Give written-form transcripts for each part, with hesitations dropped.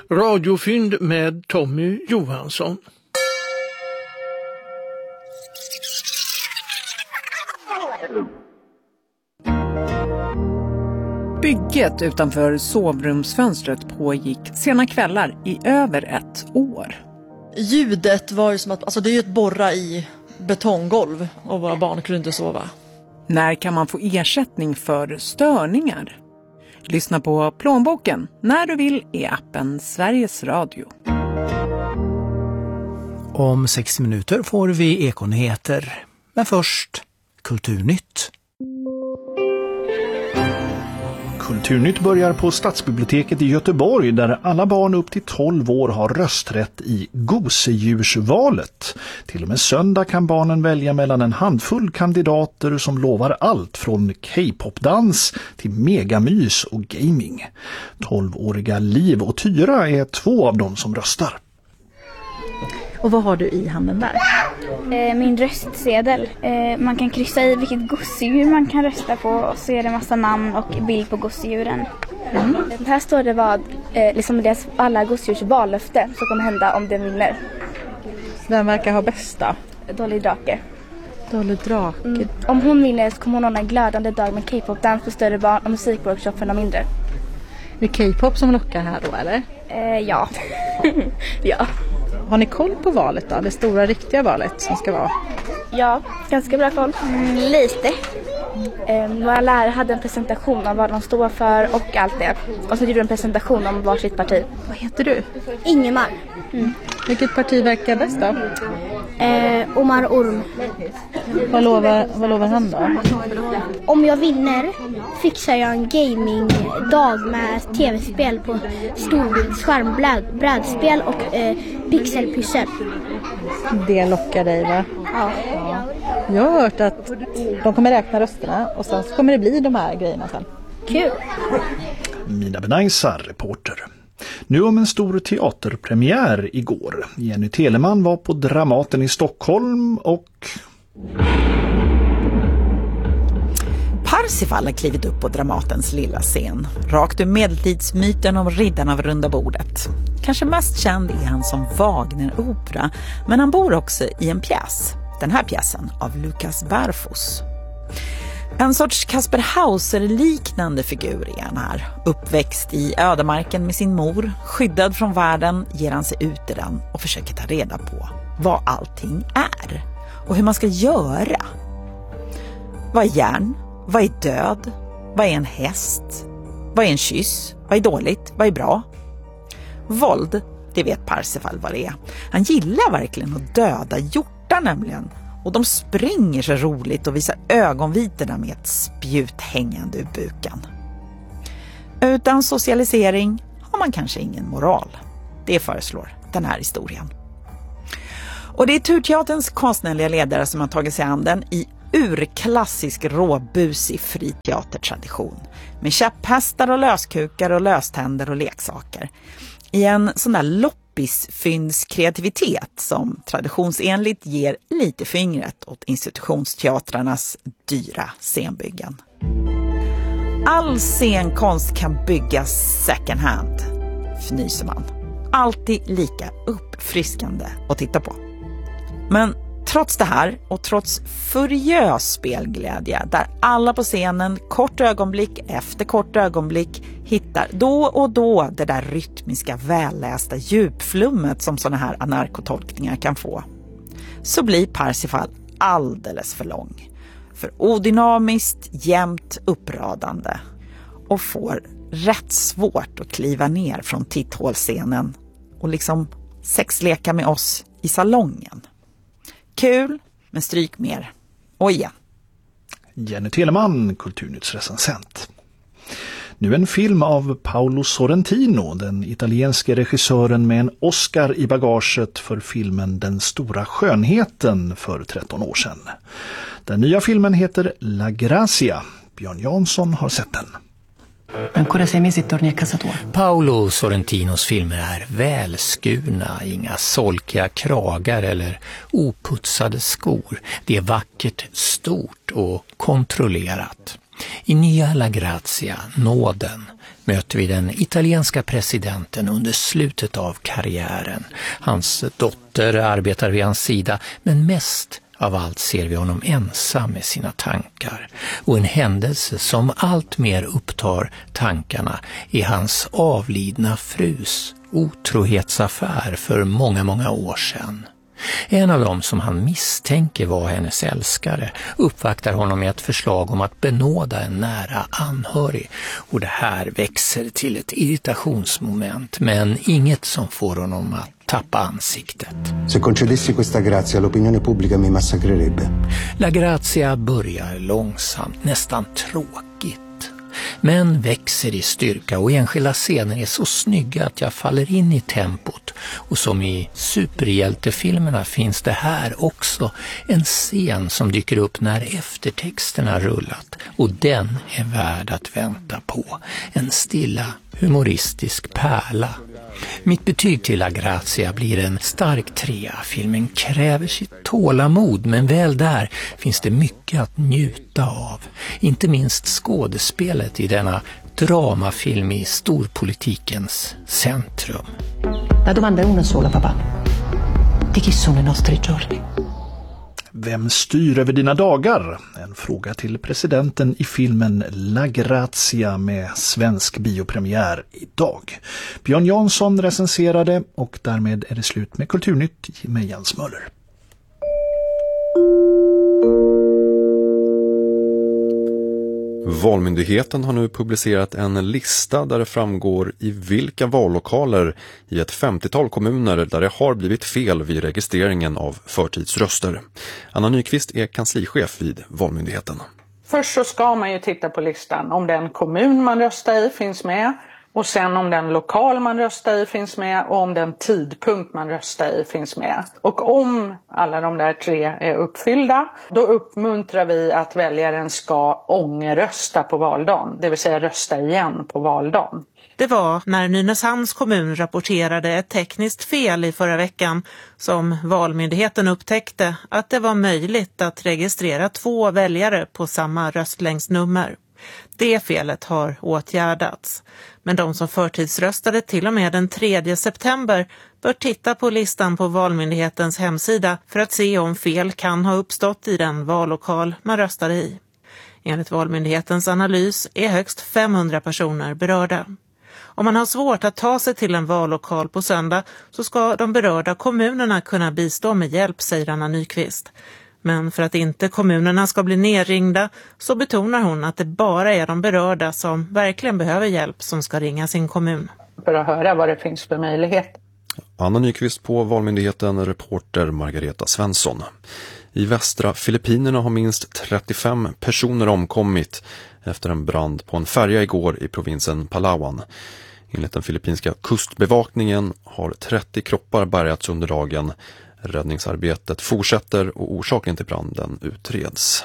Radiofynd med Tommy Johansson. Bygget utanför sovrumsfönstret pågick sena kvällar i över ett år. Ljudet var ju som att, alltså det är ju ett borra i betonggolv och våra barn kunde inte sova. När kan man få ersättning för störningar? Lyssna på Plånboken när du vill i appen Sveriges Radio. Om 6 minuter får vi Ekonyheter. Men först Kulturnytt. Kulturnytt börjar på Stadsbiblioteket i Göteborg där alla barn upp till 12 år har rösträtt i gosedjursvalet. Till och med söndag kan barnen välja mellan en handfull kandidater som lovar allt från K-popdans till megamys och gaming. 12-åriga Liv och Tyra är 2 av dem som röstar. Och vad har du i handen där? Min röstsedel. Man kan kryssa i vilket gosedjur man kan rösta på och så är det massa namn och bild på gosedjuren. Här står det vad liksom deras alla gosedjurs vallöfte som kommer hända om den vinner. Vem verkar ha bästa? Dolly Drake. Dolly Drake. Om hon vinner så kommer hon ha en glödande dag med K-pop-dans för större barn och musikworkshop för de mindre. Det är K-pop som lockar här då, eller? Ja. Ja. Har ni koll på valet då? Det stora riktiga valet som ska vara? Ja, ganska bra koll. Lite. Våra lärare hade en presentation om vad de står för och allt det. Och så gjorde de en presentation om varsitt parti. Vad heter du? Ingemar. Vilket parti verkar bäst då? Omar Orm. Vad lovar han då? Om jag vinner fixar jag en gamingdag med tv-spel på storbildsskärm, brädspel och pixelpyssel. Det lockar dig, va? Ja. Jag har hört att de kommer räkna rösterna och sen så kommer det bli de här grejerna sen. Kul! Mina Benaisar, reporter. Nu om en stor teaterpremiär igår. Jenny Telemann var på Dramaten i Stockholm och... Parsifal har klivit upp på Dramatens lilla scen. Rakt ur medeltidsmyten om riddarna av runda bordet. Kanske mest känd är han som Wagner-opera, men han bor också i en pjäs. Den här pjäsen av Lukas Barfus. En sorts Kasper Hauser-liknande figur är han här. Uppväxt i ödemarken med sin mor, skyddad från världen, ger han sig ut i den och försöker ta reda på vad allting är och hur man ska göra. Vad är järn? Vad är död? Vad är en häst? Vad är en kyss? Vad är dåligt? Vad är bra? Våld, det vet Parsifal vad det är. Han gillar verkligen att döda hjortar nämligen. Och de springer så roligt och visar ögonvitorna med ett spjut hängande ur buken. Utan socialisering har man kanske ingen moral. Det föreslår den här historien. Och det är Turteaterns konstnärliga ledare som har tagit sig an den i urklassisk råbusig friteatertradition. Med käpphästar och löskukar och löständer och leksaker. I en sån där loppisfynds kreativitet som traditionsenligt ger lite fingret åt institutionsteatrarnas dyra scenbyggen. All scenkonst kan byggas second hand, fnyser man. Alltid lika uppfriskande att titta på. Men trots det här och trots furiös spelglädje där alla på scenen kort ögonblick efter kort ögonblick hittar då och då det där rytmiska vällästa djupflummet som såna här anarkotolkningar kan få, så blir Parsifal alldeles för lång. För odynamiskt, jämnt uppradande och får rätt svårt att kliva ner från titthålscenen och liksom sexleka med oss i salongen. Kul, men stryk mer. Och igen. Jenny Telemann, Kulturnytts recensent. Nu en film av Paolo Sorrentino, den italienske regissören med en Oscar i bagaget för filmen Den stora skönheten för 13 år sedan. Den nya filmen heter La Grazia. Björn Jansson har sett den. Ancora 6 mesi torni a casa tua. Paolo Sorrentinos filmer är välskurna, inga solkiga kragar eller oputsade skor. Det är vackert, stort och kontrollerat. I nya La Grazia, nåden, möter vi den italienska presidenten under slutet av karriären. Hans dotter arbetar vid hans sida, men mest av allt ser vi honom ensam med sina tankar. Och en händelse som allt mer upptar tankarna är hans avlidna frus otrohetsaffär för många, många år sedan. En av dem som han misstänker var hennes älskare uppvaktar honom med ett förslag om att benåda en nära anhörig. Och det här växer till ett irritationsmoment, men inget som får honom att tappa ansiktet. Se concedessi questa grazia, l'opinione pubblica mi massacrerebbe. La Grazia börjar långsamt, nästan tråkigt. Men växer i styrka och enskilda scener är så snygga att jag faller in i tempot. Och som i superhjältefilmerna finns det här också en scen som dyker upp när eftertexterna rullat. Och den är värd att vänta på. En stilla, humoristisk pärla. Mitt betyg till La Grazia blir en stark 3. Filmen kräver sitt tålamod, men väl där finns det mycket att njuta av. Inte minst skådespelet i denna dramafilm i storpolitikens centrum. La domanda è una sola, papà. Di chi sono i nostri giorni? Vem styr över dina dagar? En fråga till presidenten i filmen La Grazia med svensk biopremiär idag. Björn Jansson recenserade och därmed är det slut med Kulturnytt med Jens Möller. Valmyndigheten har nu publicerat en lista där det framgår i vilka vallokaler i ett 50-tal kommuner där det har blivit fel vid registreringen av förtidsröster. Anna Nyqvist är kanslichef vid Valmyndigheten. Först så ska man ju titta på listan om den kommun man röstar i finns med. Och sen om den lokal man röstar i finns med och om den tidpunkt man röstar i finns med. Och om alla de där 3 är uppfyllda, då uppmuntrar vi att väljaren ska ångerrösta på valdagen. Det vill säga rösta igen på valdagen. Det var när Nynäshamns kommun rapporterade ett tekniskt fel i förra veckan som Valmyndigheten upptäckte att det var möjligt att registrera 2 väljare på samma röstlängdsnummer. Det felet har åtgärdats. Men de som förtidsröstade till och med den 3 september bör titta på listan på Valmyndighetens hemsida för att se om fel kan ha uppstått i den vallokal man röstade i. Enligt Valmyndighetens analys är högst 500 personer berörda. Om man har svårt att ta sig till en vallokal på söndag så ska de berörda kommunerna kunna bistå med hjälp, säger Anna Nyqvist. Men för att inte kommunerna ska bli nerringda så betonar hon att det bara är de berörda som verkligen behöver hjälp som ska ringa sin kommun. För att höra vad det finns för möjlighet. Anna Nyqvist på Valmyndigheten, reporter Margareta Svensson. I västra Filippinerna har minst 35 personer omkommit efter en brand på en färja igår i provinsen Palawan. Enligt den filippinska kustbevakningen har 30 kroppar bärgats under dagen. Räddningsarbetet fortsätter och orsaken till branden utreds.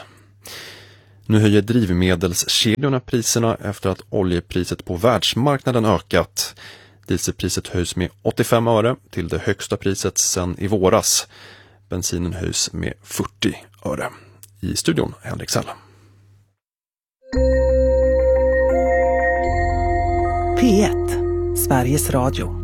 Nu höjer drivmedelskedjorna priserna efter att oljepriset på världsmarknaden ökat. Dieselpriset höjs med 85 öre till det högsta priset sedan i våras. Bensinen höjs med 40 öre. I studion Henrik Sell. P1, Sveriges Radio.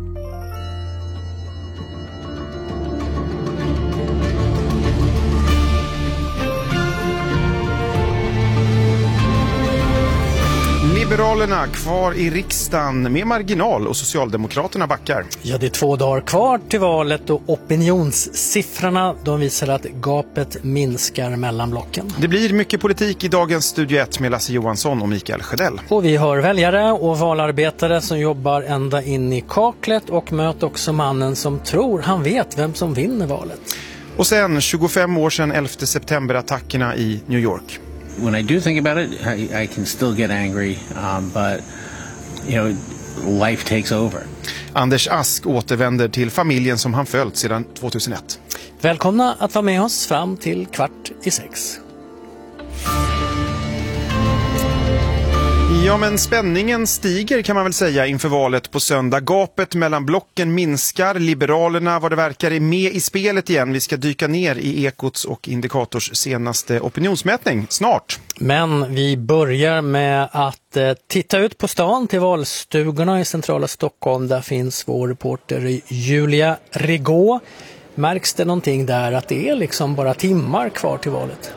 Liberalerna kvar i riksdagen med marginal och Socialdemokraterna backar. Ja, det är 2 dagar kvar till valet och opinionssiffrorna de visar att gapet minskar mellan blocken. Det blir mycket politik i dagens Studio 1 med Lasse Johansson och Mikael Sjödell. Och vi har väljare och valarbetare som jobbar ända in i kaklet och möter också mannen som tror han vet vem som vinner valet. Och sen 25 år sedan 11 september-attackerna i New York. When I do think about it, I can still get angry, but life takes over. Anders Ask återvänder till familjen som han följt sedan 2001. Välkomna att vara med oss fram till 5:15. Ja, men spänningen stiger kan man väl säga inför valet på söndag. Gapet mellan blocken minskar. Liberalerna, vad det verkar, är med i spelet igen. Vi ska dyka ner i Ekots och Indikators senaste opinionsmätning snart. Men vi börjar med att titta ut på stan till valstugorna i centrala Stockholm. Där finns vår reporter Julia Rigå. Märks det någonting där att det är liksom bara timmar kvar till valet?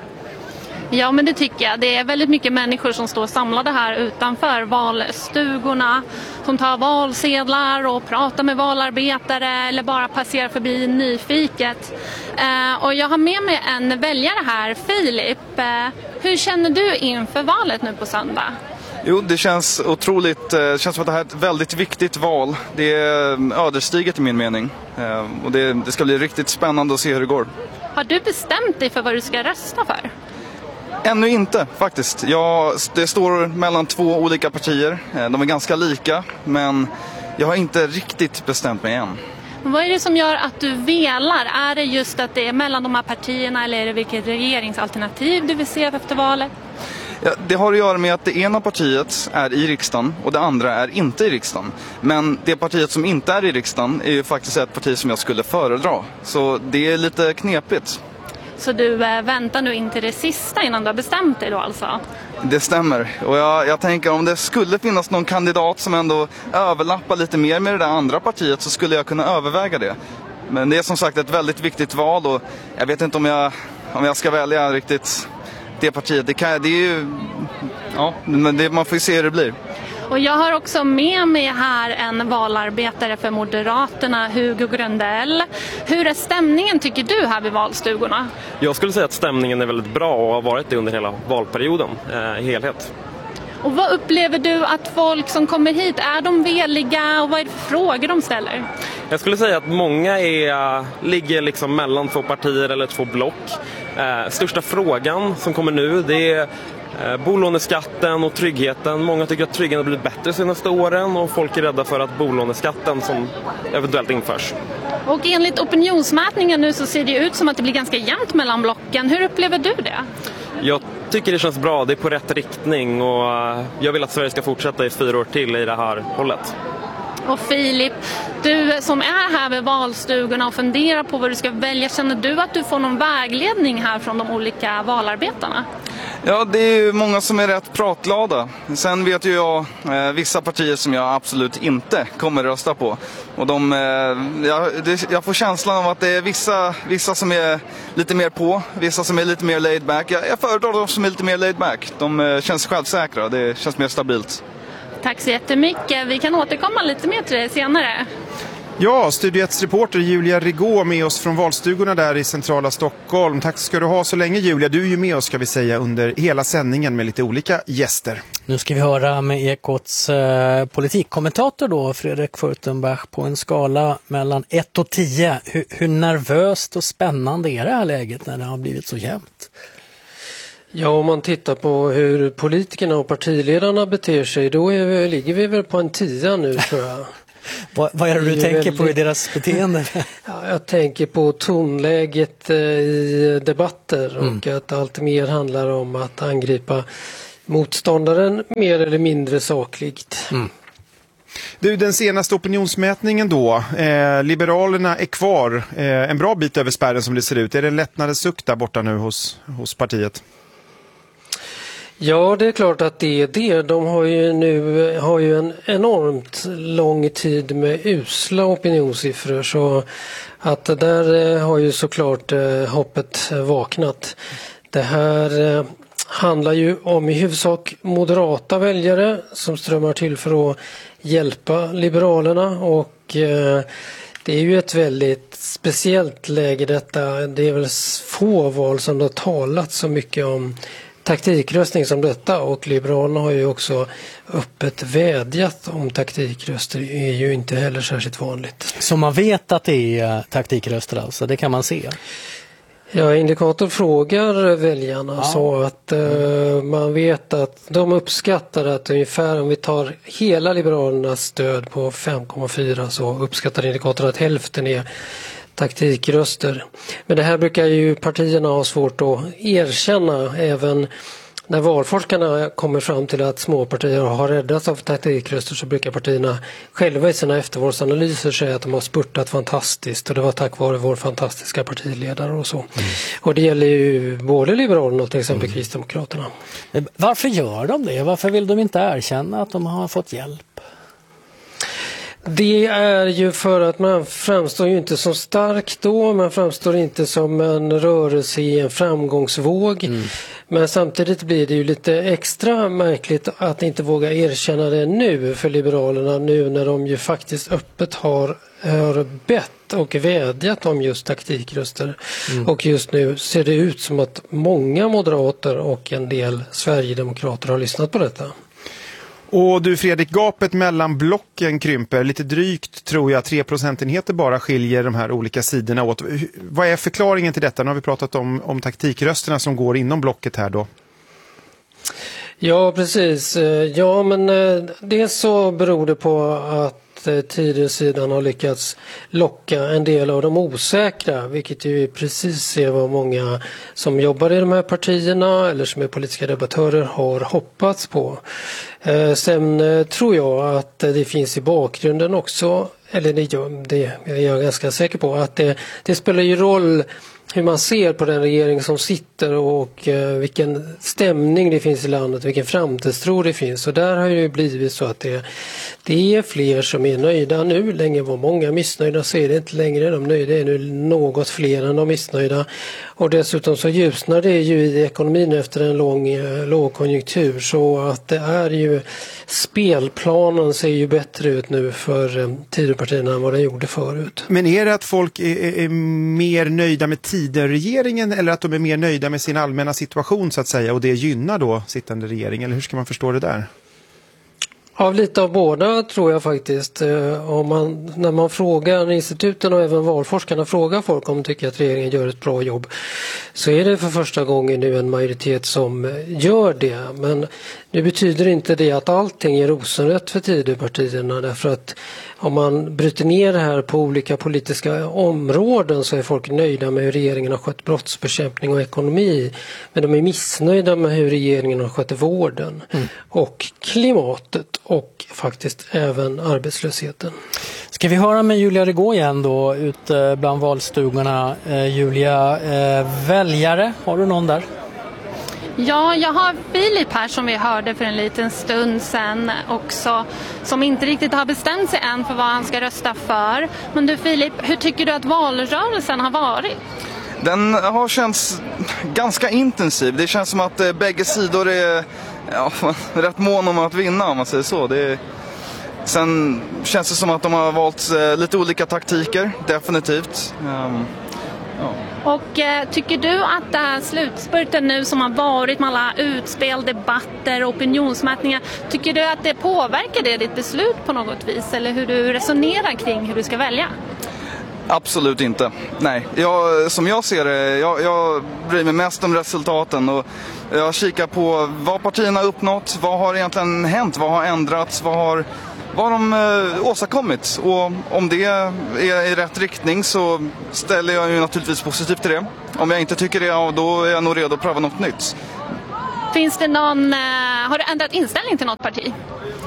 Ja, men det tycker jag. Det är väldigt mycket människor som står samlade här utanför valstugorna, som tar valsedlar och pratar med valarbetare eller bara passerar förbi nyfiket. Och jag har med mig en väljare här, Filip. Hur känner du inför valet nu på söndag? Jo, det känns otroligt. Det känns som att det här är ett väldigt viktigt val. Det är ödesdigert i min mening. Och det ska bli riktigt spännande att se hur det går. Har du bestämt dig för vad du ska rösta för? Ännu inte faktiskt. Det står mellan två olika partier. De är ganska lika, men jag har inte riktigt bestämt mig än. Vad är det som gör att du velar? Är det just att det är mellan de här partierna eller är det vilket regeringsalternativ du vill se efter valet? Ja, det har att göra med att det ena partiet är i riksdagen och det andra är inte i riksdagen. Men det partiet som inte är i riksdagen är ju faktiskt ett parti som jag skulle föredra. Så det är lite knepigt. Så du väntar nu in till det sista innan du har bestämt dig då alltså? Det stämmer. Och jag tänker om det skulle finnas någon kandidat som ändå överlappar lite mer med det där andra partiet så skulle jag kunna överväga det. Men det är som sagt ett väldigt viktigt val och jag vet inte om jag ska välja riktigt det partiet. Det är ju... Ja, men man får ju se hur det blir. Och jag har också med mig här en valarbetare för Moderaterna, Hugo Gröndell. Hur är stämningen tycker du här vid valstugorna? Jag skulle säga att stämningen är väldigt bra och har varit det under hela valperioden i helhet. Och vad upplever du att folk som kommer hit, är de veliga och vad är det för frågor de ställer? Jag skulle säga att många ligger liksom mellan två partier eller två block. Största frågan som kommer nu det är bolåneskatten och tryggheten. Många tycker att tryggheten har blivit bättre de senaste åren och folk är rädda för att bolåneskatten som eventuellt införs. Och enligt opinionsmätningen nu så ser det ut som att det blir ganska jämnt mellan blocken. Hur upplever du det? Jag tycker det känns bra, det är på rätt riktning och jag vill att Sverige ska fortsätta i 4 år till i det här hållet. Och Filip, du som är här vid valstugorna och funderar på vad du ska välja, känner du att du får någon vägledning här från de olika valarbetarna? Ja, det är ju många som är rätt pratglada. Sen vet ju jag vissa partier som jag absolut inte kommer rösta på. Och jag får känslan av att det är vissa som är lite mer på, vissa som är lite mer laid back. Jag föredrar de som är lite mer laid back. De känns självsäkra, det känns mer stabilt. Tack så jättemycket. Vi kan återkomma lite mer till det senare. Ja, Studio 1:s reporter Julia Rigå med oss från valstugorna där i centrala Stockholm. Tack ska du ha så länge Julia. Du är ju med oss ska vi säga under hela sändningen med lite olika gäster. Nu ska vi höra med Ekots politikkommentator då, Fredrik Furtenbach, på en skala mellan 1 och 10. Hur nervöst och spännande är det här läget när det har blivit så jämnt? Ja, om man tittar på hur politikerna och partiledarna beter sig, då ligger vi väl på en 10 nu tror jag. Vad är det du tänker på i deras beteende? Ja, jag tänker på tonläget i debatter och att allt mer handlar om att angripa motståndaren mer eller mindre sakligt. Du, den senaste opinionsmätningen då, Liberalerna är kvar en bra bit över spärren som det ser ut. Är det en lättnadens suck där borta nu hos partiet? Ja, det är klart att det är det. De har ju en enormt lång tid med usla opinionssiffror så att där har ju såklart hoppet vaknat. Det här handlar ju om i huvudsak moderata väljare som strömmar till för att hjälpa Liberalerna och det är ju ett väldigt speciellt läge detta. Det är väl få val som det har talat så mycket om taktikröstning som detta och Liberalerna har ju också öppet vädjat om taktikröster. Det är ju inte heller särskilt vanligt. Så man vet att det är taktikröster alltså, det kan man se? Ja, Indikator frågar väljarna så att man vet att de uppskattar att ungefär om vi tar hela Liberalernas stöd på 5,4 så uppskattar Indikator att hälften är taktikröster. Men det här brukar ju partierna ha svårt att erkänna. Även när valforskarna kommer fram till att småpartier har räddats av taktikröster så brukar partierna själva i sina eftervalsanalyser säga att de har spurtat fantastiskt och det var tack vare vår fantastiska partiledare och så. Och det gäller ju både Liberalerna och till exempel Kristdemokraterna. Varför gör de det? Varför vill de inte erkänna att de har fått hjälp? Det är ju för att man framstår ju inte som stark då, man framstår inte som en rörelse i en framgångsvåg. Men samtidigt blir det ju lite extra märkligt att inte våga erkänna det nu för Liberalerna, nu när de ju faktiskt öppet har bett och vädjat om just taktikröster. Och just nu ser det ut som att många moderater och en del sverigedemokrater har lyssnat på detta. Och du Fredrik, gapet mellan blocken krymper. Lite drygt tror jag 3 procentenheter bara skiljer de här olika sidorna åt. Vad är förklaringen till detta? Nu har vi pratat om taktikrösterna som går inom blocket här då. Ja, precis. Ja, men det så beror det på att Tidösidan har lyckats locka en del av de osäkra, vilket ju precis är vad många som jobbar i de här partierna eller som är politiska debattörer har hoppats på. Sen tror jag att det finns i bakgrunden också, eller det är jag ganska säker på, att det spelar ju roll hur man ser på den regering som sitter och vilken stämning det finns i landet, vilken framtidstro det finns. Och där har ju blivit så att det är fler som är nöjda nu. Länge var många missnöjda, så är det inte längre. De nöjda är nu något fler än de missnöjda. Och dessutom så ljusnar det ju i ekonomin efter en lång lågkonjunktur, så att det är ju spelplanen ser ju bättre ut nu för Tidöpartierna än vad den gjorde förut. Men är det att folk är mer nöjda med Tidöregeringen eller att de är mer nöjda med sin allmänna situation så att säga, och det gynnar då sittande regering, eller hur ska man förstå det där? Av lite av båda tror jag faktiskt. När man frågar instituten och även valforskarna frågar folk om de tycker att regeringen gör ett bra jobb, så är det för första gången nu en majoritet som gör det. Men nu betyder inte det att allting är rosenrött för Tidöpartierna, därför att om man bryter ner det här på olika politiska områden så är folk nöjda med hur regeringen har skött brottsbekämpning och ekonomi. Men de är missnöjda med hur regeringen har skött vården och klimatet och faktiskt även arbetslösheten. Ska vi höra med Julia Regå igen då, ute bland valstugorna. Julia, väljare, har du någon där? Ja, jag har Filip här som vi hörde för en liten stund sedan också, som inte riktigt har bestämt sig än för vad han ska rösta för. Men du Filip, hur tycker du att valrörelsen har varit? Den har känts ganska intensiv. Det känns som att bägge sidor är rätt mån om att vinna, om man säger så. Sen känns det som att de har valt lite olika taktiker, definitivt. Och tycker du att det här slutspurten nu som har varit med alla utspel, debatter, opinionsmätningar, tycker du att det påverkar ditt beslut på något vis? Eller hur du resonerar kring hur du ska välja? Absolut inte. Nej, som jag ser det, jag bryr mig mest om resultaten och jag kikar på vad partierna har uppnått, vad har egentligen hänt, vad har ändrats, vad har de åstadkommit, och om det är i rätt riktning så ställer jag ju naturligtvis positivt till det. Om jag inte tycker det, då är jag nog redo att pröva något nytt. Finns det har du ändrat inställning till något parti?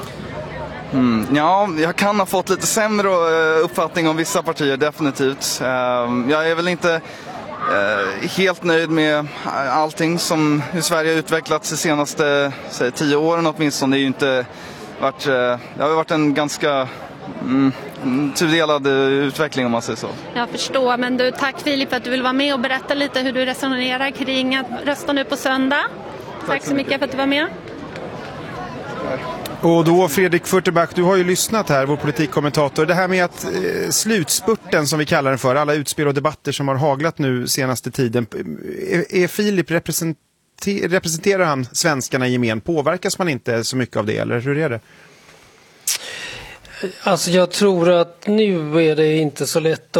Ja, jag kan ha fått lite sämre uppfattning om vissa partier, definitivt. Jag är väl inte helt nöjd med allting som hur Sverige har utvecklats de senaste 10 åren åtminstone. Det är ju inte det har varit en ganska tudelad utveckling, om man säger så. Jag förstår, men du, tack Filip för att du vill vara med och berätta lite hur du resonerar kring att rösta nu på söndag. Tack så mycket för att du var med. Och då Fredrik Furterback, du har ju lyssnat här, vår politikkommentator. Det här med att slutspurten som vi kallar den för, alla utspel och debatter som har haglat nu senaste tiden. Är Filip representerar han svenskarna i gemen? Påverkas man inte så mycket av det, eller hur är det? Alltså jag tror att nu är det inte så lätt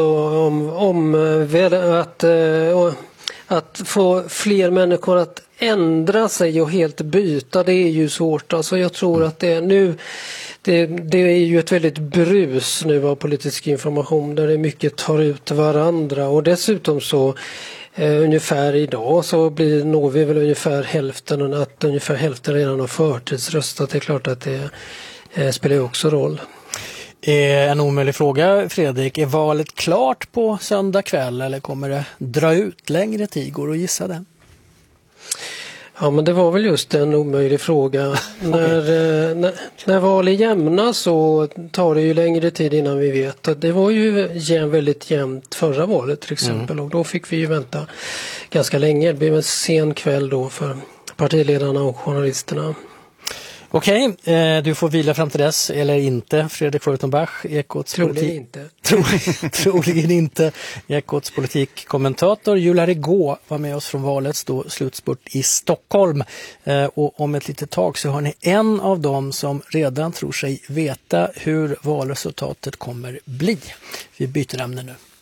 att få fler människor att ändra sig och helt byta. Det är ju svårt. Alltså jag tror att det är ju ett väldigt brus nu av politisk information där det mycket tar ut varandra, och dessutom så ungefär idag så når vi väl ungefär hälften, och att ungefär hälften redan har förtidsröstat. Det är klart att det spelar ju också roll. En omöjlig fråga, Fredrik. Är valet klart på söndag kväll eller kommer det dra ut längre tid? Går att gissa det? Ja, men det var väl just en omöjlig fråga. När val är jämna så tar det ju längre tid innan vi vet. Det var ju väldigt jämnt förra valet till exempel, och då fick vi ju vänta ganska länge. Det blev en sen kväll då för partiledarna och journalisterna. Okej, du får vila fram till dess, eller inte, Fredrik Furtenbach, Ekots Troligen inte. Troligen inte. Ekots politikkommentator Julia Regå var med oss från valets slutspurt i Stockholm. Och om ett litet tag så har ni en av dem som redan tror sig veta hur valresultatet kommer bli. Vi byter ämne nu.